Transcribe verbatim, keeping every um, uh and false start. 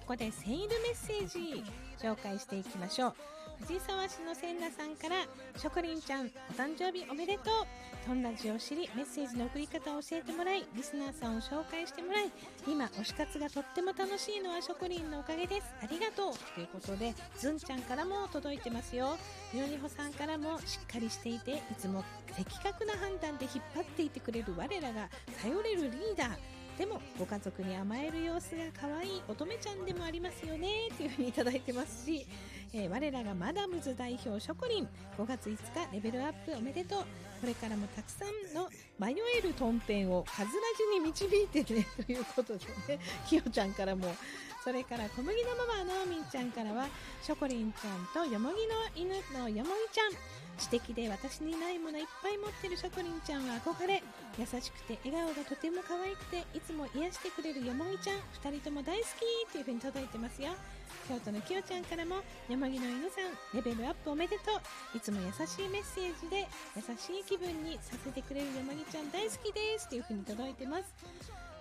ここでセールメッセージ紹介していきましょう。藤沢市の千奈さんから、しょこりんちゃんお誕生日おめでとう。トンラジを知りメッセージの送り方を教えてもらい、リスナーさんを紹介してもらい、今推し活がとっても楽しいのはしょこりんのおかげです、ありがとうということで、ずんちゃんからも届いてますよ。みよにほさんからも、しっかりしていていつも的確な判断で引っ張っていてくれる我らが頼れるリーダーでもご家族に甘える様子が可愛い乙女ちゃんでもありますよねというふうにいただいてますし、えー、我らがマダムズ代表しょこりん、ごがついつかレベルアップおめでとう。これからもたくさんの迷えるトンペンをカズラジに導いてねということでね、ひよちゃんからも。それから小麦のママのみんちゃんからは、しょこりんちゃんとよもぎの犬のよもぎちゃん、知的で私にないものいっぱい持ってるしょこりんちゃんは憧れ、優しくて笑顔がとても可愛くていつも癒してくれるよもぎちゃん、ふたりとも大好きっていう風に届いてますよ。京都のきよちゃんからも、よもぎの犬さんレベルアップおめでとう、いつも優しいメッセージで優しい気分にさせてくれるよもぎちゃん大好きですっていう風に届いてます。